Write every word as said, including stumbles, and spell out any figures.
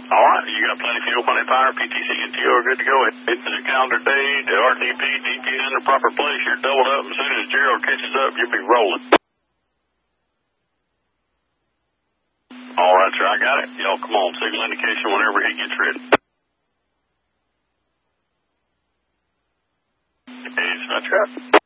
All right, you got plenty of fuel, plenty of power, P T C and T O are good to go. It's the calendar day, the R T P, D P in the proper place, you're doubled up, and as soon as Gerald catches up, you'll be rolling. All right, sir, I got it. Y'all come on, signal indication whenever he gets ready. Hey, it's not trap.